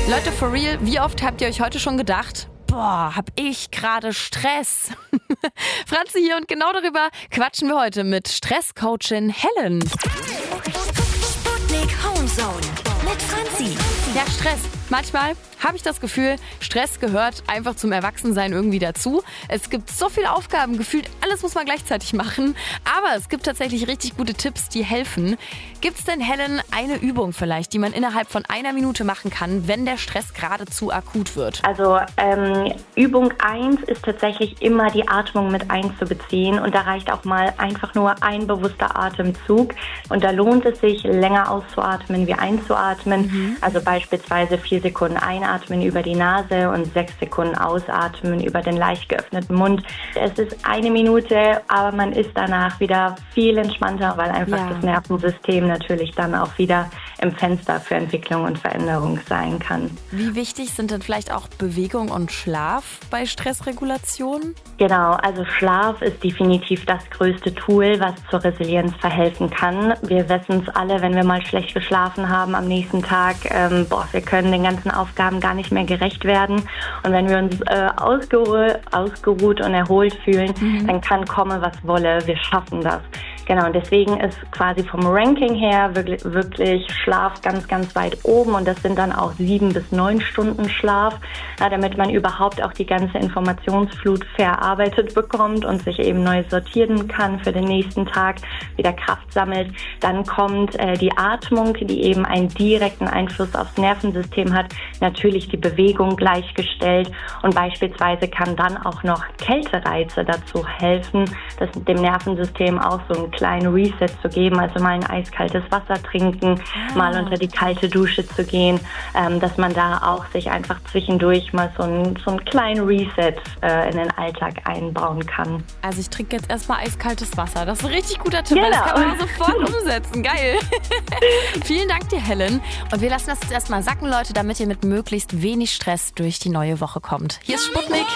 Leute, for real, wie oft habt ihr euch heute schon gedacht, boah, hab ich gerade Stress? Franzi hier und genau darüber quatschen wir heute mit Stresscoachin Helen. Sputnik Homezone mit Franzi. Ja, Stress. Manchmal habe ich das Gefühl, Stress gehört einfach zum Erwachsensein irgendwie dazu. Es gibt so viele Aufgaben, gefühlt alles muss man gleichzeitig machen. Aber es gibt tatsächlich richtig gute Tipps, die helfen. Gibt es denn, Helen, eine Übung vielleicht, die man innerhalb von 1 Minute machen kann, wenn der Stress geradezu akut wird? Also Übung 1 ist tatsächlich immer die Atmung mit einzubeziehen. Und da reicht auch mal einfach nur ein bewusster Atemzug. Und da lohnt es sich, länger auszuatmen wie einzuatmen. Also beispielsweise 4 Sekunden einatmen über die Nase und 6 Sekunden ausatmen über den leicht geöffneten Mund. Es ist 1 Minute, aber man ist danach wieder viel entspannter, weil einfach das Nervensystem natürlich dann auch wieder im Fenster für Entwicklung und Veränderung sein kann. Wie wichtig sind denn vielleicht auch Bewegung und Schlaf bei Stressregulation? Genau, also Schlaf ist definitiv das größte Tool, was zur Resilienz verhelfen kann. Wir wissen es alle, wenn wir mal schlecht geschlafen haben am nächsten Tag, wir können den ganzen Aufgaben gar nicht mehr gerecht werden. Und wenn wir uns ausgeruht und erholt fühlen, dann kann kommen, was wolle. Wir schaffen das. Genau, und deswegen ist quasi vom Ranking her wirklich Schlaf ganz, ganz weit oben. Und das sind dann auch 7 bis 9 Stunden Schlaf, damit man überhaupt auch die ganze Informationsflut verarbeitet bekommt und sich eben neu sortieren kann für den nächsten Tag, wieder Kraft sammelt. Dann kommt die Atmung, die eben einen direkten Einfluss aufs Nervensystem hat. Natürlich die Bewegung gleichgestellt. Und beispielsweise kann dann auch noch Kältereize dazu helfen, dass dem Nervensystem auch so einen kleinen Reset zu geben, also mal ein eiskaltes Wasser trinken, mal unter die kalte Dusche zu gehen, dass man da auch sich einfach zwischendurch mal so einen kleinen Reset in den Alltag einbauen kann. Also ich trinke jetzt erstmal eiskaltes Wasser. Das ist ein richtig guter Tipp, weil das kann man sofort umsetzen. Geil. Vielen Dank dir, Helen. Und wir lassen das jetzt erstmal sacken, Leute, damit ihr mit möglichst wenig Stress durch die neue Woche kommt. Hier ist Sputnik.